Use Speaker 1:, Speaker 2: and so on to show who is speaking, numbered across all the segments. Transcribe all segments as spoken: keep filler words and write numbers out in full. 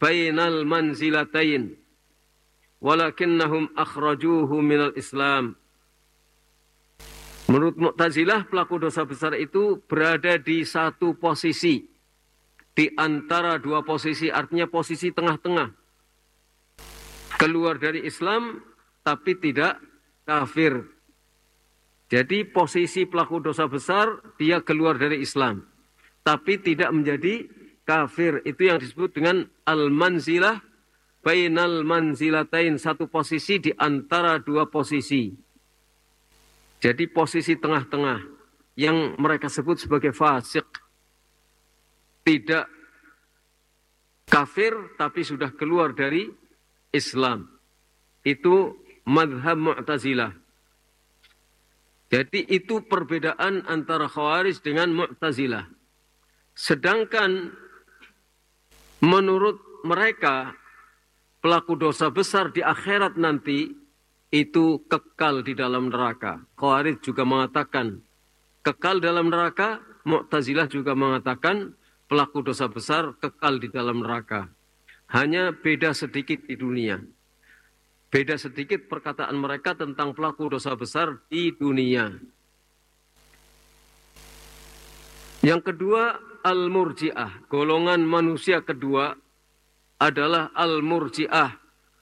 Speaker 1: bainal manzilatain walakinnahum akhrajuhu minal Islam. Menurut Mu'tazilah, pelaku dosa besar itu berada di satu posisi, di antara dua posisi, artinya posisi tengah-tengah. Keluar dari Islam, tapi tidak kafir. Jadi posisi pelaku dosa besar, dia keluar dari Islam, tapi tidak menjadi kafir. Itu yang disebut dengan al-manzilah bainal manzilatain, satu posisi di antara dua posisi. Jadi posisi tengah-tengah yang mereka sebut sebagai fasik. Tidak kafir tapi sudah keluar dari Islam. Itu madhab Mu'tazilah. Jadi itu perbedaan antara Khawarij dengan Mu'tazilah. Sedangkan menurut mereka pelaku dosa besar di akhirat nanti itu kekal di dalam neraka. Khawarij juga mengatakan kekal dalam neraka, Mu'tazilah juga mengatakan pelaku dosa besar kekal di dalam neraka. Hanya beda sedikit di dunia. Beda sedikit perkataan mereka tentang pelaku dosa besar di dunia. Yang kedua, al-murji'ah. Golongan manusia kedua adalah al-murji'ah.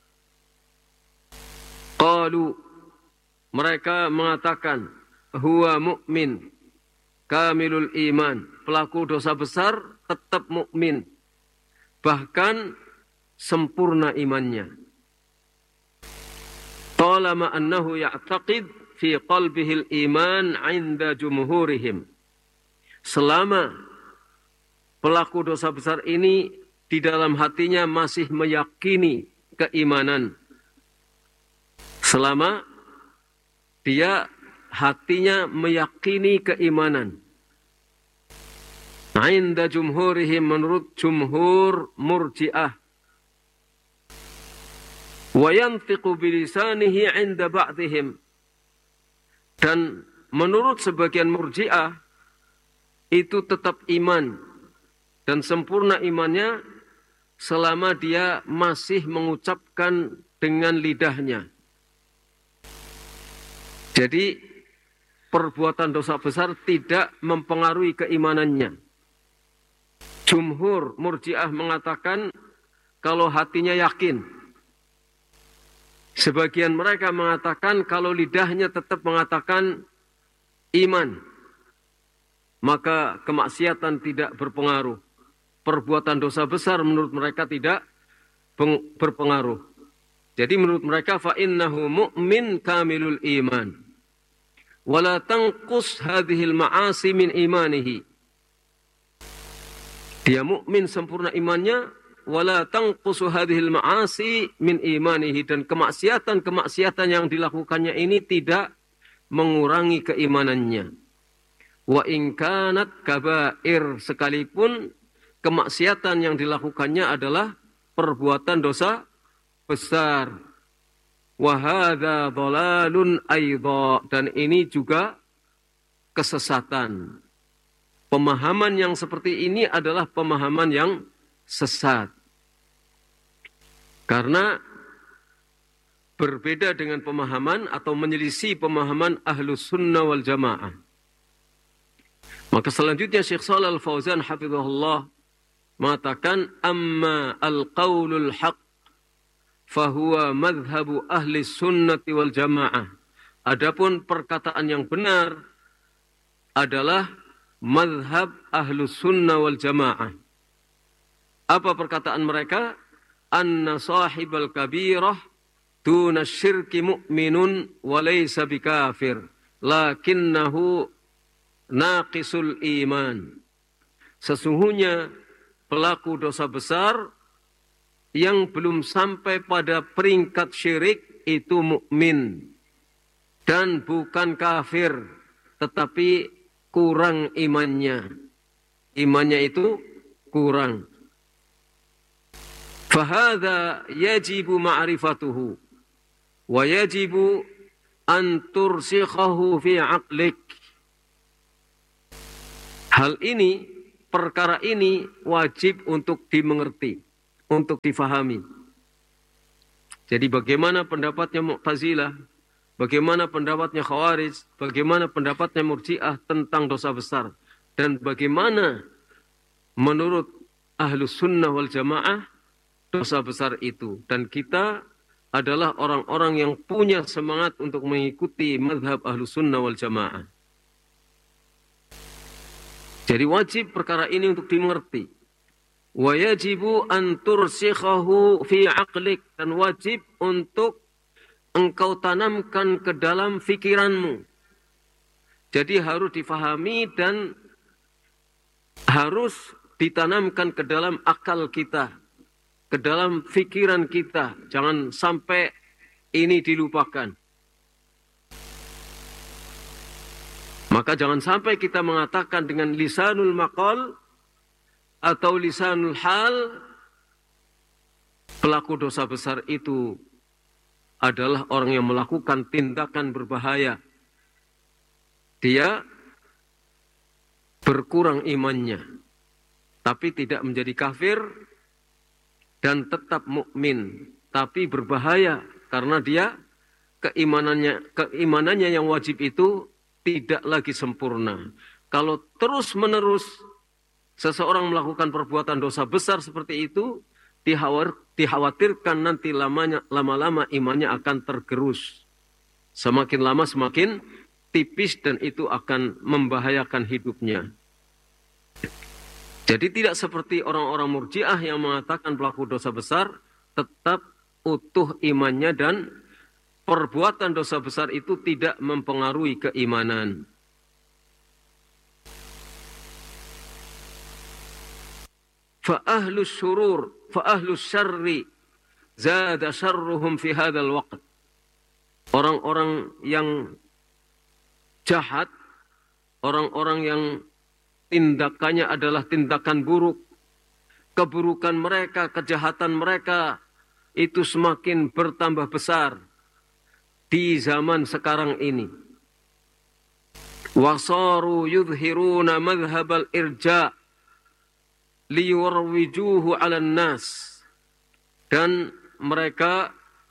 Speaker 1: Qalu, mereka mengatakan, huwa mu'min, kamilul iman. Pelaku dosa besar tetap mukmin, bahkan sempurna imannya. Talama annahu ya'taqid fi qalbihil iman 'inda jumhurihim. Selama pelaku dosa besar ini di dalam hatinya masih meyakini keimanan. Selama dia hatinya meyakini keimanan. 'Inda jumhurihim, menurut jumhur murji'ah. Wa yantiqu bilisanihi 'inda ba'dihim. Dan menurut sebagian murji'ah itu tetap iman dan sempurna imannya selama dia masih mengucapkan dengan lidahnya. Jadi perbuatan dosa besar tidak mempengaruhi keimanannya. Jumhur murji'ah mengatakan kalau hatinya yakin. Sebagian mereka mengatakan kalau lidahnya tetap mengatakan iman, maka kemaksiatan tidak berpengaruh. Perbuatan dosa besar menurut mereka tidak berpengaruh. Jadi menurut mereka fa innahu mu'min kamilul iman. Wala tanqus hadhil ma'asi min imanihi. Dia mukmin sempurna imannya, wala tanqusu hadhil ma'asi min imanihi, dan kemaksiatan-kemaksiatan yang dilakukannya ini tidak mengurangi keimanannya. Wa in kanat kabair, sekalipun kemaksiatan yang dilakukannya adalah perbuatan dosa besar. Wa hadza dhalalun aidha, dan ini juga kesesatan. Pemahaman yang seperti ini adalah pemahaman yang sesat. Karena berbeda dengan pemahaman atau menyelisih pemahaman Ahlus Sunnah wal Jamaah. Maka selanjutnya Syekh Shalal Al-Fauzan hafizahullah mengatakan, amma al-qaulul haq fahuwa madhhabu ahli sunnati wal jamaah. Adapun perkataan yang benar adalah madhab ahlu sunnah wal jamaah. Apa perkataan mereka? Anna sahibal kabirah duna syirki mu'minun wa laysa bikafir lakinnahu naqisul iman. Sesungguhnya pelaku dosa besar yang belum sampai pada peringkat syirik itu mukmin dan bukan kafir, tetapi kurang imannya. Imannya itu kurang. Fahadha yajibu ma'rifatuhu wa yajibu an tursikhahu fi aqlik. Hal ini, perkara ini wajib untuk dimengerti, untuk difahami. Jadi bagaimana pendapatnya Mu'tazilah, bagaimana pendapatnya Khawarij, bagaimana pendapatnya Murji'ah tentang dosa besar, dan bagaimana menurut Ahlus Sunnah wal Jamaah dosa besar itu. Dan kita adalah orang-orang yang punya semangat untuk mengikuti mazhab Ahlus Sunnah wal Jamaah. Jadi wajib perkara ini untuk dimengerti. Wa yajibu an tursikhahu fi aqlik, dan wajib untuk engkau tanamkan ke dalam fikiranmu. Jadi harus difahami dan harus ditanamkan ke dalam akal kita, ke dalam fikiran kita. Jangan sampai ini dilupakan. Maka jangan sampai kita mengatakan dengan lisanul maqal atau lisanul hal, pelaku dosa besar itu adalah orang yang melakukan tindakan berbahaya. Dia berkurang imannya, tapi tidak menjadi kafir dan tetap mukmin, tapi berbahaya karena dia keimanannya keimanannya yang wajib itu tidak lagi sempurna. Kalau terus-menerus seseorang melakukan perbuatan dosa besar seperti itu, dikhawatirkan nanti lamanya, lama-lama imannya akan tergerus. Semakin lama semakin tipis dan itu akan membahayakan hidupnya. Jadi tidak seperti orang-orang Murji'ah yang mengatakan pelaku dosa besar tetap utuh imannya dan perbuatan dosa besar itu tidak mempengaruhi keimanan. Fa'ahlus syurur, fa'ahlus syarri, zada syarruhum fi hadzal waqt. Orang-orang yang jahat, orang-orang yang tindakannya adalah tindakan buruk, keburukan mereka, kejahatan mereka itu semakin bertambah besar di zaman sekarang ini. Wasaru yudhiruna madhhabal irja' liyurwijuhu 'alan nas, dan mereka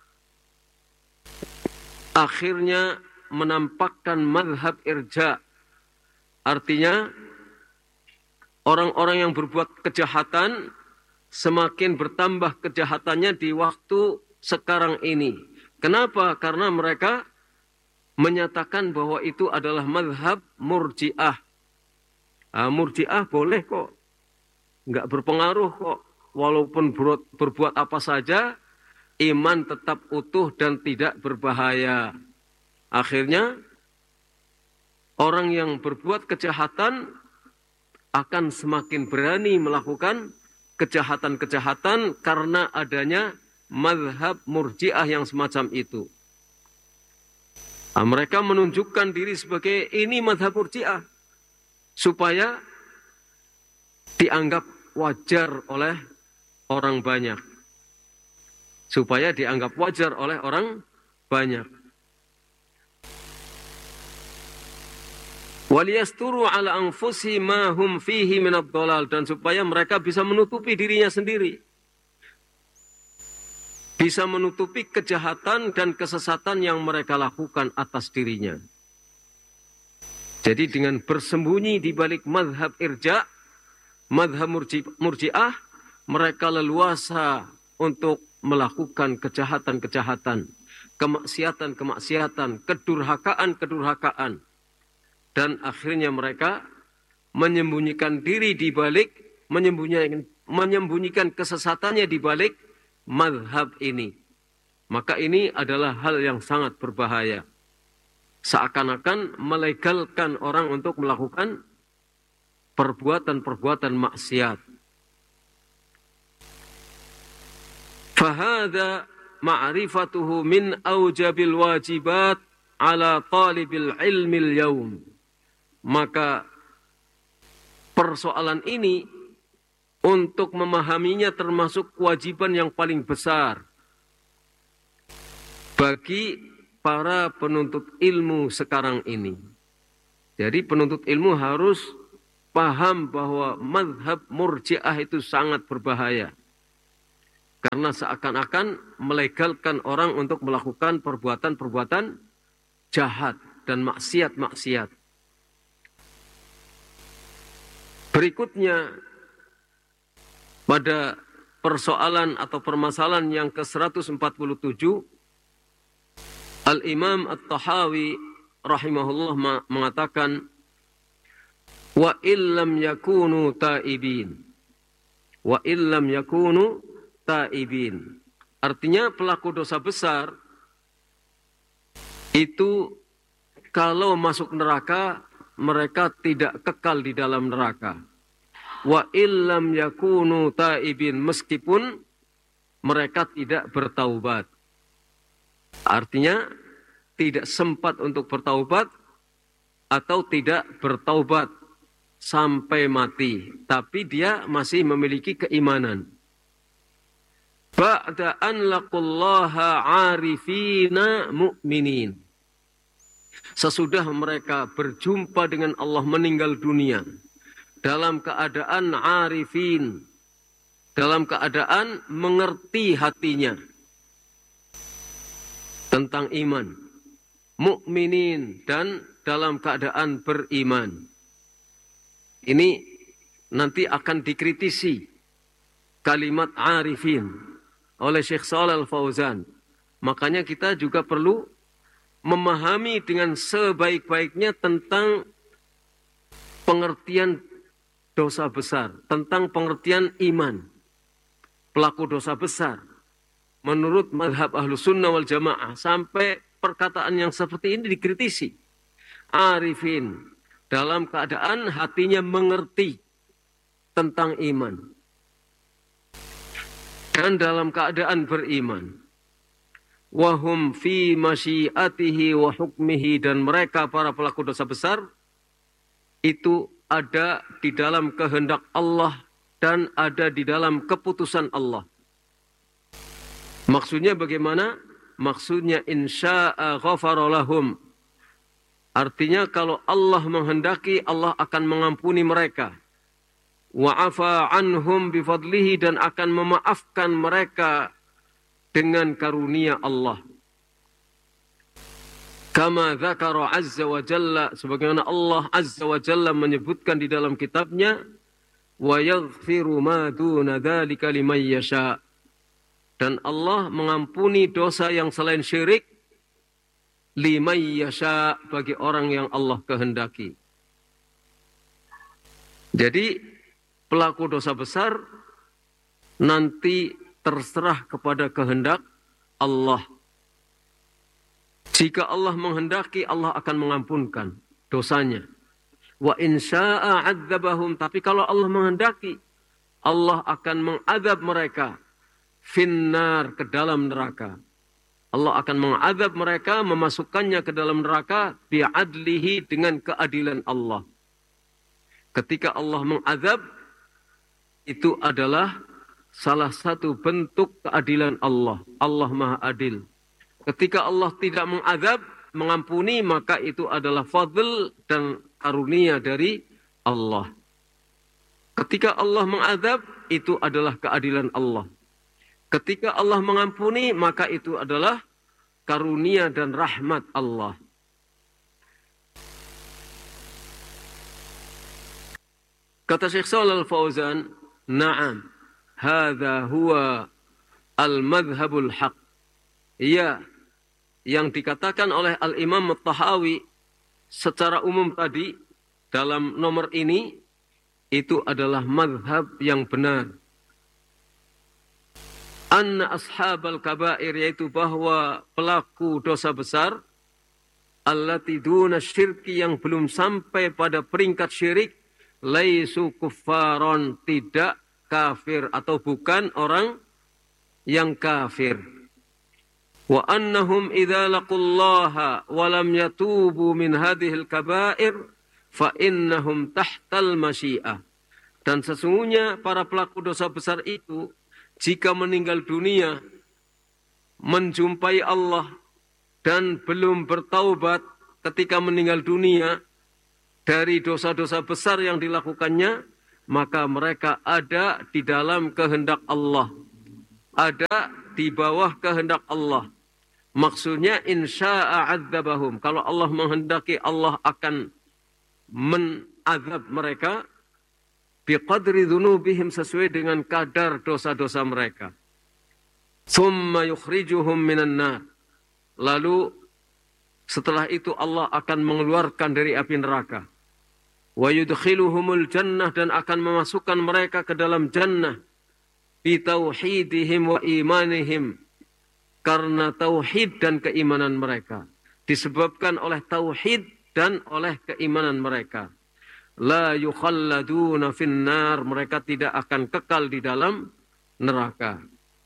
Speaker 1: akhirnya menampakkan madhab irja. Artinya orang-orang yang berbuat kejahatan semakin bertambah kejahatannya di waktu sekarang ini. Kenapa? Karena mereka menyatakan bahwa itu adalah madhab Murji'ah. Ah, Murji'ah boleh kok, nggak berpengaruh kok. Walaupun berbuat apa saja, iman tetap utuh dan tidak berbahaya. Akhirnya, orang yang berbuat kejahatan akan semakin berani melakukan kejahatan-kejahatan karena adanya mazhab Murji'ah yang semacam itu. Nah, mereka menunjukkan diri sebagai ini mazhab Murji'ah supaya dianggap wajar oleh orang banyak. Supaya dianggap wajar oleh orang banyak. Waliyasturu ala anfusi ma hum fihi minad dhalal, dan supaya mereka bisa menutupi dirinya sendiri. Bisa menutupi kejahatan dan kesesatan yang mereka lakukan atas dirinya. Jadi dengan bersembunyi di balik mazhab irja', mazhab Murji'ah, mereka leluasa untuk melakukan kejahatan-kejahatan, kemaksiatan-kemaksiatan, kedurhakaan-kedurhakaan. Dan akhirnya mereka menyembunyikan diri di balik, menyembunyikan, menyembunyikan kesesatannya di balik mazhab ini. Maka ini adalah hal yang sangat berbahaya. Seakan-akan melegalkan orang untuk melakukan perbuatan-perbuatan maksiat. Fahada ma'rifatuhu min aujabil wajibat ala talibil ilmil yaum. Maka persoalan ini untuk memahaminya termasuk kewajiban yang paling besar bagi para penuntut ilmu sekarang ini. Jadi penuntut ilmu harus paham bahwa mazhab Murji'ah itu sangat berbahaya. Karena seakan-akan melegalkan orang untuk melakukan perbuatan-perbuatan jahat dan maksiat-maksiat. Berikutnya, pada persoalan atau permasalahan yang ke seratus empat puluh tujuh, Al-Imam At-Tahawi rahimahullah mengatakan, wa illam yakunu taibin. Wa illam yakunu taibin. Artinya pelaku dosa besar itu kalau masuk neraka mereka tidak kekal di dalam neraka. Wa illam yakunu taibin, meskipun mereka tidak bertaubat. Artinya tidak sempat untuk bertaubat atau tidak bertaubat sampai mati, tapi dia masih memiliki keimanan. Ba'da an laqullaha 'arifina mu'minin. Sesudah mereka berjumpa dengan Allah meninggal dunia dalam keadaan 'arifin, dalam keadaan mengerti hatinya tentang iman, mukminin, dan dalam keadaan beriman. Ini nanti akan dikritisi kalimat arifin oleh Syekh Shalih Al-Fauzan. Makanya kita juga perlu memahami dengan sebaik-baiknya tentang pengertian dosa besar, tentang pengertian iman, pelaku dosa besar. Menurut mazhab Ahlus Sunnah wal Jamaah, sampai perkataan yang seperti ini dikritisi. Arifin, dalam keadaan hatinya mengerti tentang iman. Dan dalam keadaan beriman. Wahum fi masyiatihi wa hukmihi, dan mereka para pelaku dosa besar itu ada di dalam kehendak Allah dan ada di dalam keputusan Allah. Maksudnya bagaimana? Maksudnya insya'a ghafara lahum. Artinya kalau Allah menghendaki, Allah akan mengampuni mereka. Wa'afa anhum bifadlihi, dan akan memaafkan mereka dengan karunia Allah. Kama dzakara azza wa jalla, sebagaimana Allah azza wa jalla menyebutkan di dalam kitabnya, wa yaghfiru ma duna dzalika liman yasha. Dan Allah mengampuni dosa yang selain syirik liman yasha, bagi orang yang Allah kehendaki. Jadi pelaku dosa besar nanti terserah kepada kehendak Allah. Jika Allah menghendaki, Allah akan mengampunkan dosanya. Wa in syaa'a 'adzabahum, tapi kalau Allah menghendaki, Allah akan mengadab mereka finnar, ke dalam neraka. Allah akan mengadab mereka, memasukkannya ke dalam neraka bi'adlihi, dengan keadilan Allah. Ketika Allah mengadab, itu adalah salah satu bentuk keadilan Allah. Allah Maha Adil. Ketika Allah tidak mengadab, mengampuni, maka itu adalah fadl dan karunia dari Allah. Ketika Allah mengadab, itu adalah keadilan Allah. Ketika Allah mengampuni, maka itu adalah karunia dan rahmat Allah. Kata Syekh Shalih Al-Fauzan, na'am, hadza huwa al-madhhabul haq. Iya, yang dikatakan oleh Al-Imam At-Tahawi secara umum tadi dalam nomor ini, itu adalah madhab yang benar. Anna ashabal kabair, yaitu bahwa pelaku dosa besar, allati duna syirki, yang belum sampai pada peringkat syirik, laisu kuffaron, tidak kafir atau bukan orang yang kafir. Wa annahum idza laqullaha wa lam yatubu min hadhil kabair fa innahum tahtal masyiah. Dan sesungguhnya para pelaku dosa besar itu, jika meninggal dunia, menjumpai Allah, dan belum bertaubat ketika meninggal dunia dari dosa-dosa besar yang dilakukannya, maka mereka ada di dalam kehendak Allah. ada di bawah kehendak Allah. Maksudnya insya'a adzabahum. Kalau Allah menghendaki, Allah akan menazab mereka biqadri dzunubihim, sesuai dengan kadar dosa-dosa mereka. Tsumma yukhrijuhum minan nar. Lalu setelah itu Allah akan mengeluarkan dari api neraka. Wa yudkhiluhumul jannah, dan akan memasukkan mereka ke dalam jannah bi tauhidihim wa imanihim, karena tauhid dan keimanan mereka. Disebabkan oleh tauhid dan oleh keimanan mereka. La yukhalladuna finnar, mereka tidak akan kekal di dalam neraka.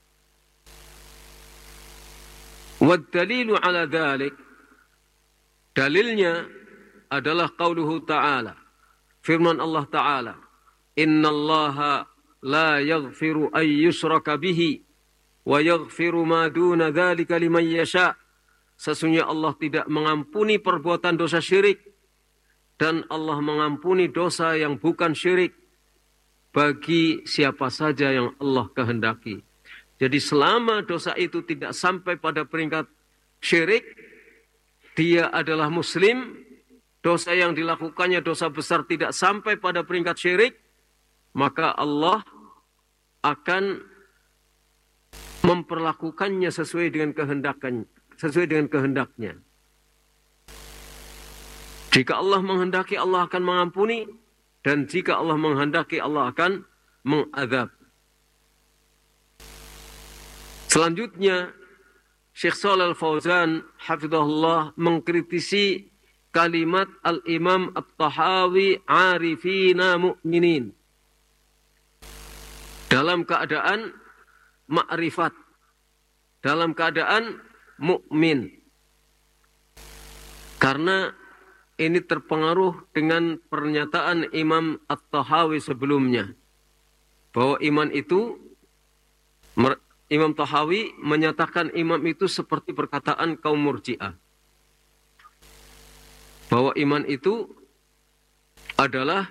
Speaker 1: Wad dalilu ala dzalik, dalilnya adalah qauluhu ta'ala, firman Allah Ta'ala, innallaha la yaghfiru an yushraka bihi wa yaghfiru ma duna dzalika liman yasha. Sesungguhnya Allah tidak mengampuni perbuatan dosa syirik, dan Allah mengampuni dosa yang bukan syirik bagi siapa saja yang Allah kehendaki. Jadi selama dosa itu tidak sampai pada peringkat syirik, dia adalah muslim, dosa yang dilakukannya dosa besar tidak sampai pada peringkat syirik, maka Allah akan memperlakukannya sesuai dengan kehendaknya, sesuai dengan kehendaknya. Jika Allah menghendaki, Allah akan mengampuni, dan jika Allah menghendaki, Allah akan mengadab. Selanjutnya, Syekh Shalih Al-Fauzan hafizahullah mengkritisi kalimat Al-Imam At-Tahawi arifina mu'minin dalam keadaan ma'rifat, dalam keadaan mukmin. Karena ini terpengaruh dengan pernyataan Imam At-Tahawi sebelumnya, bahwa iman itu, Imam Tahawi menyatakan imam itu seperti perkataan kaum Murji'ah, bahwa iman itu adalah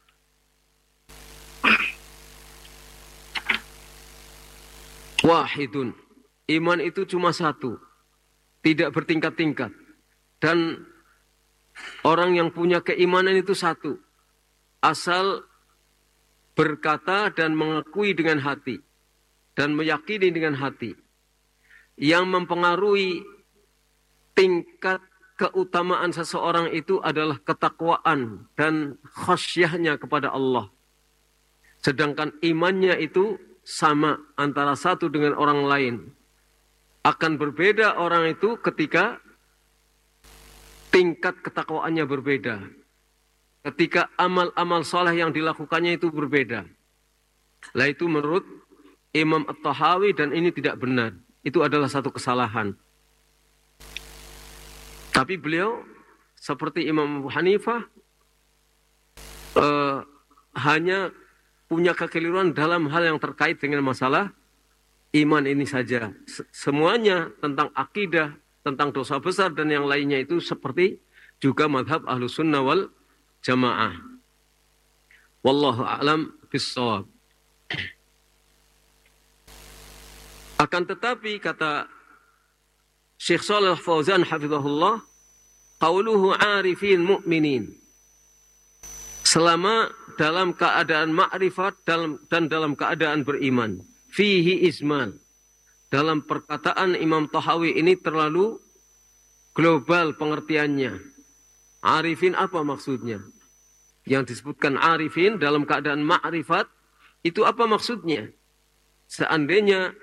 Speaker 1: wahidun. Iman itu cuma satu, tidak bertingkat-tingkat. Dan orang yang punya keimanan itu satu, asal berkata dan mengakui dengan hati, dan meyakini dengan hati. Yang mempengaruhi tingkat keutamaan seseorang itu adalah ketakwaan dan khasyahnya kepada Allah. Sedangkan imannya itu sama antara satu dengan orang lain. Akan berbeda orang itu ketika tingkat ketakwaannya berbeda. Ketika amal-amal soleh yang dilakukannya itu berbeda. Lah itu menurut Imam At-Tahawi, dan ini tidak benar. Itu adalah satu kesalahan. Tapi beliau seperti Imam Abu Hanifah eh, hanya punya kekeliruan dalam hal yang terkait dengan masalah iman ini saja. Semuanya tentang akidah, tentang dosa besar dan yang lainnya itu seperti juga madhab Ahlus Sunnah wal Jamaah. Wallahu a'lam bis-shawab. Akan tetapi kata Syekh Shalih Al-Fauzan hafizahullah, qauluhu arifin mu'minin, selama dalam keadaan ma'rifat dalam, dan dalam keadaan beriman, fihi izmal, dalam perkataan Imam Tahawi ini terlalu global pengertiannya. Arifin apa maksudnya? Yang disebutkan arifin dalam keadaan ma'rifat, itu apa maksudnya? Seandainya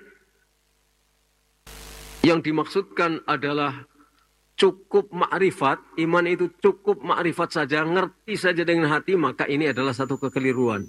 Speaker 1: yang dimaksudkan adalah cukup ma'rifat, iman itu cukup ma'rifat saja, ngerti saja dengan hati, maka ini adalah satu kekeliruan.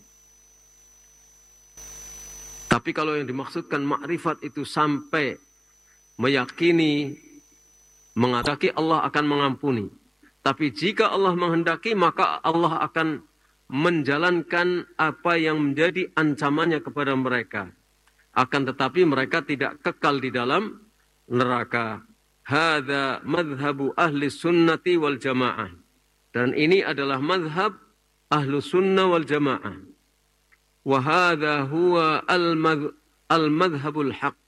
Speaker 1: Tapi kalau yang dimaksudkan ma'rifat itu sampai meyakini, mengatakan Allah akan mengampuni. Tapi jika Allah menghendaki, maka Allah akan menjalankan apa yang menjadi ancamannya kepada mereka. Akan tetapi mereka tidak kekal di dalam neraka. Hadza madhabu ahli sunnati wal jamaah. Dan ini adalah madhab ahlu sunnah wal jamaah. Wa hadza huwa al-madhabul haq.